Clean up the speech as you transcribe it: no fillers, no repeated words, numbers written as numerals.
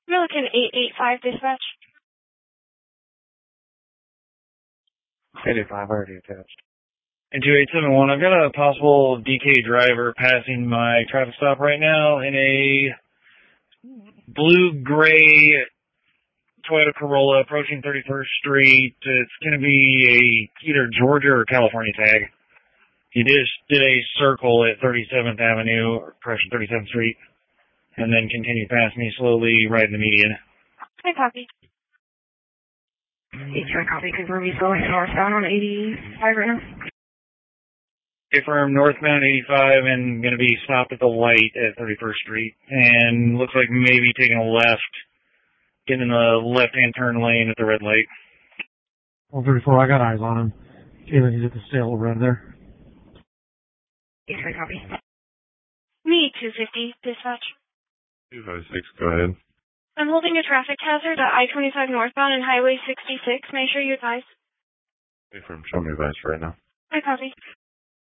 Milliken 885 dispatch. 885 already attached. And 2871, I've got a possible DK driver passing my traffic stop right now in a blue-gray Toyota Corolla approaching 31st Street. It's going to be either Georgia or California tag. He just did a circle at 37th Avenue, or 37th Street, and then continued past me slowly right in the median. I copy. Detroit copy, confirm he's going northbound on 85 right now. Confirm northbound 85 and going to be stopped at the light at 31st Street. And looks like maybe taking a left, getting in the left-hand turn lane at the red light. 134, I got eyes on him. Feeling he's at the sale red there. Detroit copy. Me 250 dispatch. 256, go ahead. I'm holding a traffic hazard at I-25 northbound and Highway 66. Make sure you advise. Confirm, show me advice right now. I copy.